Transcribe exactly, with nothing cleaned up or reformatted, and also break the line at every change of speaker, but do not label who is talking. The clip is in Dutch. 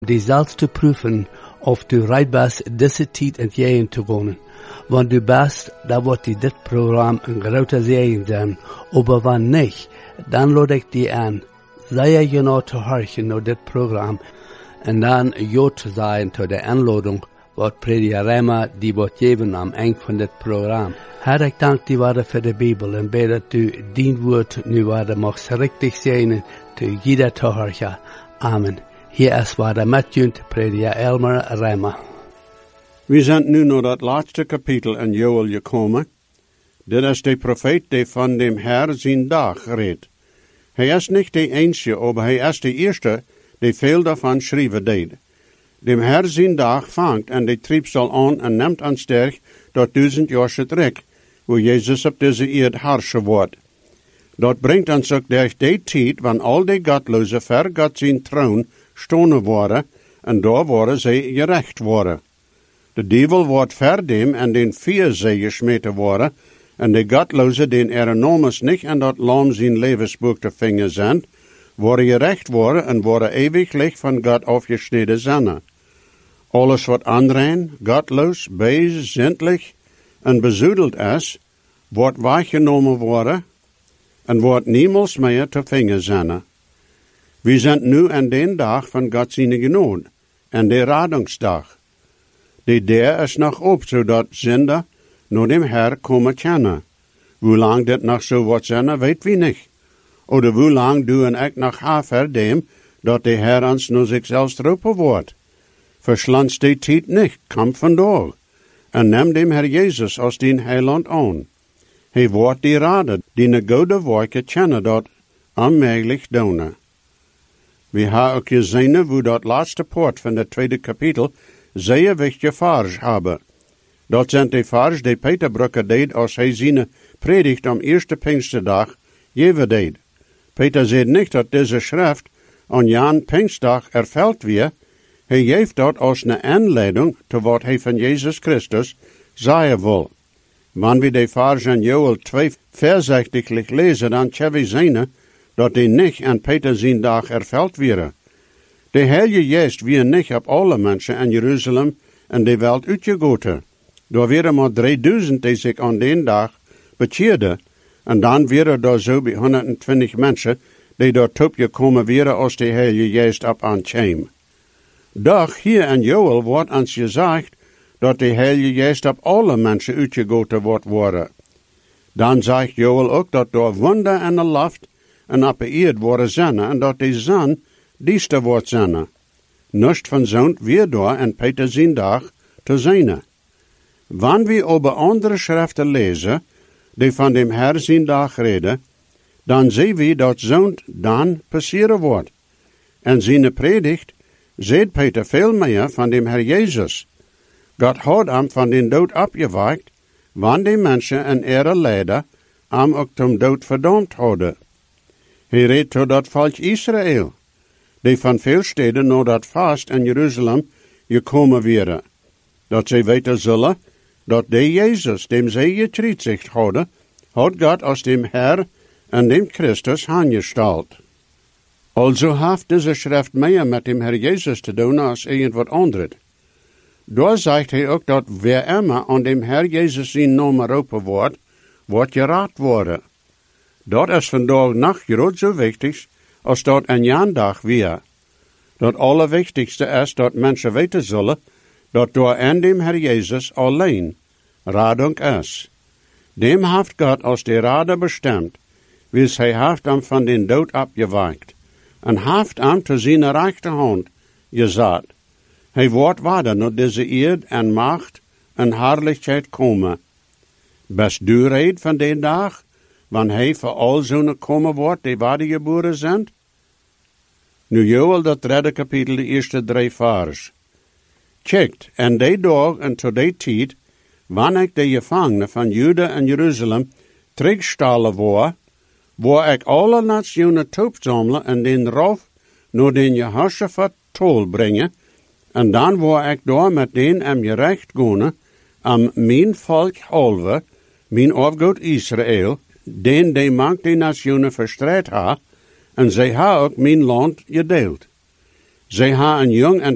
die zelfs te proeven of du rijp bent deze tijd en jaren te gaan. Want du best, dan wordt die dit programma een grote zegen zijn. Maar wanneer niet, dan laat ik die aan. Zij je genau te horchen naar dit programma. En dan ja te zijn tot de aanlading, wat prediker Rema die wordt geven am eind van dit programma. Herr, ik dank die waarde voor de Bijbel en bid dat u dien woord nu waarde mag richtig zijn te jeder te horchen. Amen. Hier is waarde met jullie prediker Elmer Rema.
We zijn nu naar dat laatste kapitel in Joel gekomen. Dit is de profeet die van dem Herr zijn dag redt. Hij is niet de enige, maar hij is de eerste die veel daarvan schrijven deed. Dem Herr zijn dag vangt en de trieb zal aan en neemt aan sterk dat duizend jaar trek, wo Jezus op deze eerd harsje wordt. Dat brengt ons ook durch die tijd, wanneer al die godlozen ver God zijn troon stonen worden, en daar worden zij gerecht worden. De duivel wordt ver dem en den vier zij gesmeten worden, en de godlozen, den er enormes niet en dat lam zijn levensboek te vinger zijn, worden gerecht worden en worden eeuwiglijk van God afgesneden zijn. Alles wat onrein, godloos, bees, zindelijk en bezoedeld is, wordt weggenomen worden en wordt niemals meer te vinger zijn. We zijn nu aan den dag van God zijn genade, en de radingsdag. Die der is nog op, zodat zinder naar dem Herr komen kennen. Hoe lang dit nog zo wordt zijn, weet we niet. Oder hoe lang doen ik nog haver dem, dat de Herr ons naar zichzelf roepen wordt. Verslands die tijd niet, kom vandaag. En neem dem Herr Jezus als dien heiland aan. Hij wordt die raden, die ne goede werken kennen dat onmogelijk doen. We hebben ook gezien hoe dat laatste poort van het tweede kapitel zeer wichtige vers hebben. Dat zijn de vers die Peter Brucker deed als hij zijn predigt am eerste Pinksterdag geven deed. Peter zei niet dat deze schrift aan Jan Pinkstdag erveld weer. Hij geeft dat als een aanleiding te wat hij van Jezus Christus zeggen wil. Wanneer we de vers in Joel twee voorzichtiglijk lezen, dan kunnen we zien dat die niet aan Peter zijn dag erveld werden. De Heilige Geest weer niet op alle mensen in Jeruzalem en de wereld uitgegoten. Daar waren maar drieduizend die zich aan den dag bekeerden. En dan waren er zo bij honderdtwintig mensen die daar top gekomen waren als de Heilige Geest op aankwam. Doch hier in Joel wordt ons gezegd dat de Heilige Geest op alle mensen uitgegoten wordt worden. Dan zegt Joel ook dat door wonder en de loft en op de eerd worden zinnen en dat de zon diester wordt zinnen. Nust van zo'n weer door en Peter zijn dag te zijn. Wanneer we over andere schriften lezen, die van dem Herr zijn dag reden, dan zien we dat zo'n dan passeren wordt. En zijn predigt zegt Peter veel meer van dem Herr Jezus. God had hem van den dood opgewekt, wanneer de mensen en ere leider hem ook zum dood verdampt hadden. Hij reed tot dat volk Israël, die van veel steden naar dat vast in Jeruzalem gekomen waren, dat zij weten zullen, dat de Jezus, dem zij gekruisigd hadden, had God als dem Herr en dem Christus aangesteld. Also heeft deze schrift meer met dem Herr Jezus te doen als irgendwat anders. Daar zegt hij ook dat wer immer aan dem Herr Jezus zijn naam roepen wordt, wordt geraad worden. Dat is vandaag nog groot zo wichtig als dat een jaardag weer. Dat allerwichtigste is dat mensen weten zullen dat door en dem Herr Jezus alleen radung is. Dem heeft God als de rader bestemd, wils hij heeft hem van den dood opgewekt en heeft hem te zijn rechterhand gezet. Hij wordt waarder naar deze eerd en macht en herrlichheid komen. Best du reed van den dag, wanneer hij voor al zo'n komen wordt die waardig geboren zijn? Nu Joel dat derde kapitel, de eerste drie vers. Kijkt, en die dag en tot die tijd, wanneer ik de gevangenen van Juda en Jeruzalem terugstallen word, waar ik alle nationen toepzamelen en den rof naar den Jehoshaphat tol brengen, en dan word ik daar met den am gerecht gaan, am mijn volk halve, mijn afgod Israël, den die mank de nationen verstrijd ha, en zij ha ook mijn land gedeeld. Zij ha een jong en